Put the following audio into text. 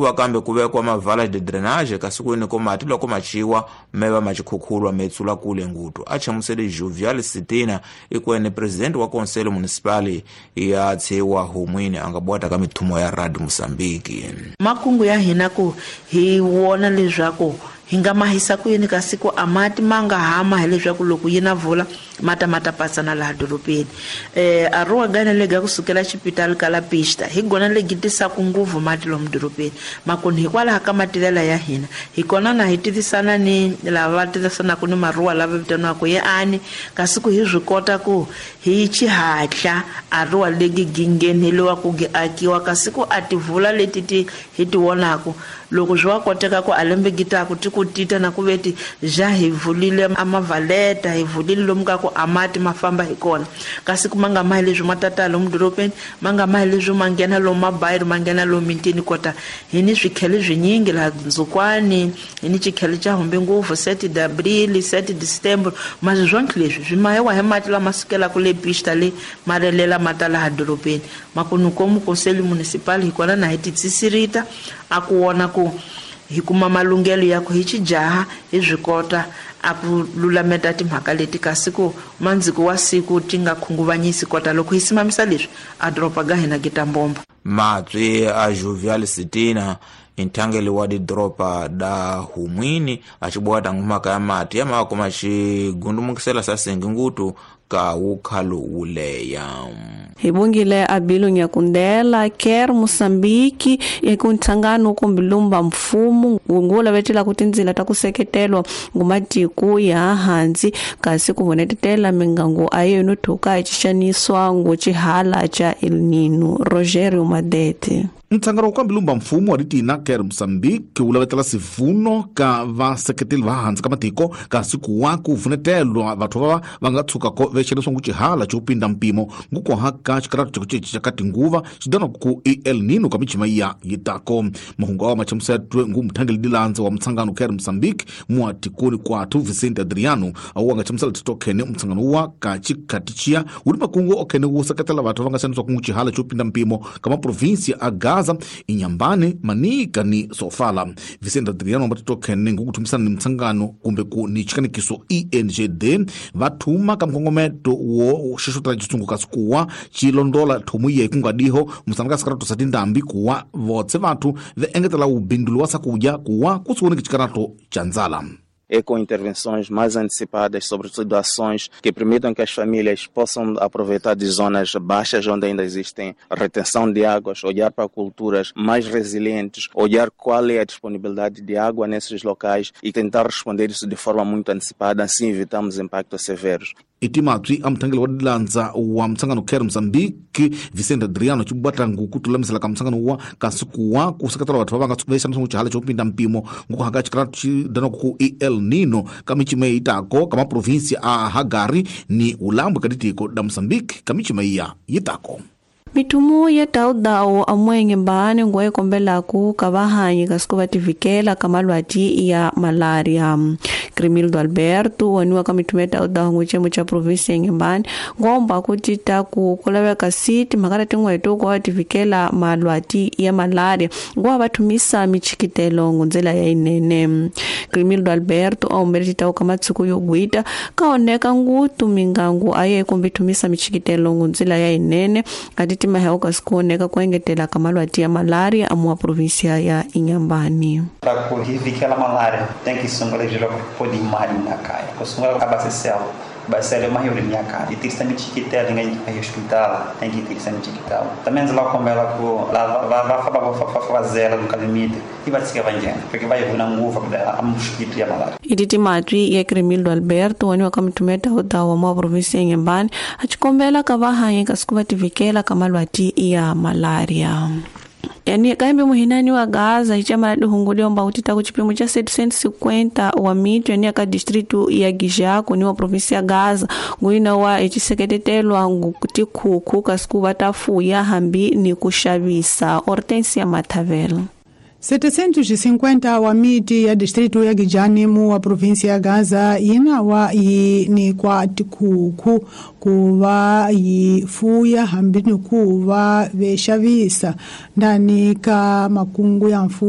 kuwa kambe kuvekwa mavala de drainage kasikwini ko mati loko machiwa meva machikhukhulwa metsula kule ngutu achamusele Jovial Sitina ikwene president wa Conselho Municipal ya Tsewa Humwini angabwata ka mithumo ya Radio Mozambique. Makungu ya hina ku hi wona leswaku hinga mahisa ku yini ka siku amati manga hama hele leswaku loko yina vula mata pasana la dorobeni aruwa gana lega kusukela hospital kala pista hi gona legitisa ku nguvu mati lo mdorobeni makoni hikwala haka matilela ya hina hikona na hitivisana ni lava tivisana ku ni maruwa lava vitana ku ye ani ka siku hi zwikota ku hi chihatla aruwa legi gingeneliwa ku akiwa ka siku ativula leti hi ti wonaku loko zwa koteka ku alembe gita ku tikutita na ku veti ja hi vulile amavaleta hi vulile lomka ku amati mafamba hikona kasi kumanga mahile zwo matata lo mdorobeni manga mahile zwo mangena lo mabayiro mangena lo mintini kota hini swikhele zwinyingi la nzukwani hini chikhele cha humbe nguvu 7 de Abril 7 December mazi zwanki leswi zwimayewa he mati la masukela ku le pista le marelela matala ha dorobeni makunuko mu Conselho Municipal hikona na hititsisirita akuona ku hikuma malungelo yako hichijaha hizvikota akululameta timhaka leti kasiku manziko wa siku tinga khunguvanyisi kota loko hisimamisa leswi adropa ga hina gitambomba matswi a Jovial Sitina intangeli wa di dropa da Humwini achibwata ngumaka ya mati ya mako machigundumukisela sasengi ngutu ka ukhalu uleya. Hibungile Abilo Nyakundela ker Mozambique yakunthangano kumbilumba mfumu ngula vetela kutinzila takuseketelwa ngumatiku ya hanzi kasi kuvonetetela mingango ayo nothoka ichishaniswa ngochihala cha El Nino. Rogerio Madete. Ntsangano wa kwambilumba mfumu waditina ker Mozambique ulavetela sivuno ka vaseketeli va hanzi ka matiko kasi kuwaku vunetelwa vathu vava vangatsuka ko vexeliswa nguchihala chopinda mpimo nguko haka chikaratu chakuchechi chakati nguva chidana ku El Nino ka michima ya yitako mahungu awa machamusetwe ngumthangeli dilanza wa mtsangano ker Mozambique muatikuni kwatu Vicente Adriano awanga chamusala titokene mtsangano wa ka chikatichia uli makungu okene useketela vathu vangashaniswa kunguchihala chopinda mpimo kama provinsia Agaza Inyambane Manika ni Sofala. Vicente Adriano matitokene ngukutumisana ni mtsangano kumbe ku ni chikanikiso ENGD vatuma kamkongometo wo shishotala chisungu kasikuwa chilondola thumuye kungadiho msanga sakaratu satindambi kuwa votse vathu veengetela ubindulu wasakuja kuwa kusuoneki chikarato chanzala. E com intervenções mais antecipadas, sobretudo ações que permitam que as famílias possam aproveitar de zonas baixas onde ainda existem retenção de águas, olhar para culturas mais resilientes, olhar qual é a disponibilidade de água nesses locais e tentar responder isso de forma muito antecipada, assim evitamos impactos severos. Itimatwi amthangeli wadilanza wa mtsangano ker Mozambique Vicente Adriano chibwata ngukutulamisela ka mtsangano wa kasikuwa kuseketela vathu vanga tsuvesana songo chihala chopinda mpimo ngukuhaka chikaratu chidana ku El Nino kamichima yitako kama provinsia a Hagari ni ulambu kaditiko da Mozambique kamichima yitako. Mitumu ya taudao amwenge mbane ngoye kombela ku kabahanyi kasiko vativikela kamalwati ya malaria. Crimildo Alberto waniwa kamitume taudao nguchemo cha provinsi ya ngembane ngomba kutita kukulaweka siti makara tingwa itoko vativikela malwati ya malaria ngoa vatumisa michikitelo ngunzela ya inene. Crimildo Alberto aumeritita kamatsuku yogwita kaoneka ngutu mingangu aye kumbitumisa michikitelo ngunzela ya inene ati mahauka sikuoneka kuengetela kamalwati ya malaria amua provinsia ya Inhambane. Para kuhivikela malaria tem que sungalegira podi mari na kaya. Kusungala abasesel basele mahuri minha cara. E tem também chiquitela ninguém vai hospital, tem que ter também chiquitela. Também lá como ela com lá vai fazer ela no calimite e vai se evangelho, porque vai vir na nguva dela a mosquito e a malaria. Iditi matri ya Crimildo Alberto wani wakamitumeta utawa mwa provinsi ya Inhambane achikombela kabahanyi kasikuvatikela kamalwati ya malaria. Yani kaimbe muhinani wa Gaza ichama duhunguli omba utita kuchipimo cha 750 wa mito yani aka distritu ya Gijako ni wa provinsi ya Gaza nguina wa ichiseketetelwa ngutikuku kasiku watafu ya hambi ni kushabisa. Hortensia Matavela. 750 wa miti ya distritu ya Gijanimu wa provinsi ya Gaza ina wa ni kwa tikuku kuwa yifuya hambini kuwa veshavisa ndani ka makungu ya mfu